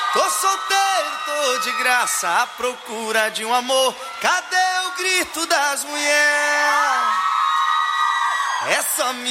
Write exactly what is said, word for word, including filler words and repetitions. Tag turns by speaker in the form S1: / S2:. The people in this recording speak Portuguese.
S1: Tô solteiro, tô de graça, à procura de um amor. Cadê o grito das mulheres? Essa